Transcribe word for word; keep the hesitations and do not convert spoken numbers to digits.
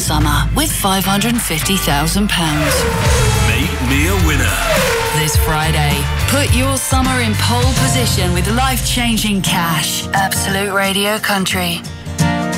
summer with five hundred fifty thousand pounds. Make me a winner. This Friday, put your summer in pole position with life-changing cash. Absolute Radio Country.